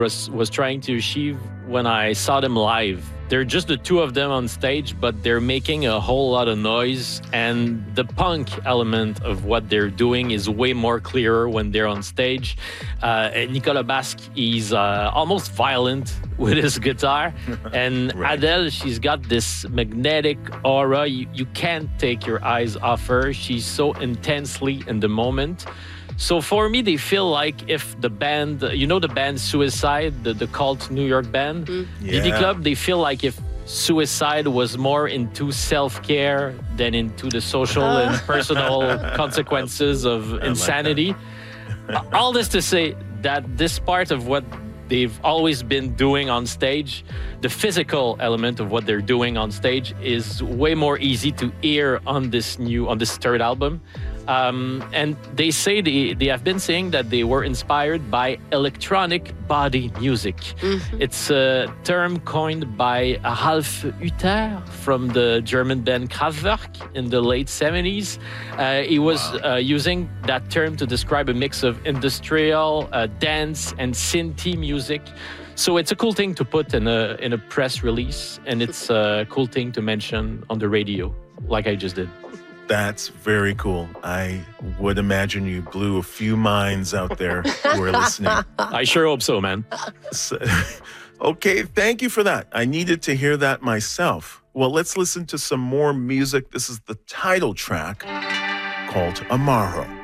was trying to achieve when I saw them live. They're just the two of them on stage, but they're making a whole lot of noise. And the punk element of what they're doing is way more clearer when they're on stage. Nicolas Basque, he's almost violent with his guitar. And Right. Adele, she's got this magnetic aura. You can't take your eyes off her. She's so intensely in the moment. So for me, they feel like if the band, the band Suicide, the cult New York band, Yeah. DD Club, they feel like if Suicide was more into self-care than into the social and personal consequences of insanity. All this to say that this part of what they've always been doing on stage, the physical element of what they're doing on stage is way more easy to hear on this third album. And they say they have been saying that they were inspired by electronic body music. It's a term coined by Ralf Uter from the German band Kraftwerk in the late 70s. He was using that term to describe a mix of industrial, dance, and synthy music. So it's a cool thing to put in a press release, and it's a cool thing to mention on the radio, like I just did. That's very cool. I would imagine you blew a few minds out there who are listening. I sure hope so, man. So, okay, thank you for that. I needed to hear that myself. Well, let's listen to some more music. This is the title track called Amaro.